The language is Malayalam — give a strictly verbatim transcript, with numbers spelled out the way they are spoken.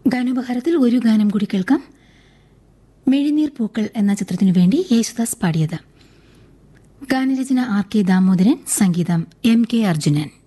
ഗാനോപഹാരത്തിൽ ഒരു ഗാനം കൂടി കേൾക്കാം. മെഴിനീർ പൂക്കൾ എന്ന ചിത്രത്തിനു വേണ്ടി യേശുദാസ് പാടിയത്. ഗാനരചന ആർ കെ ദാമോദരൻ, സംഗീതം എം കെ അർജുനൻ.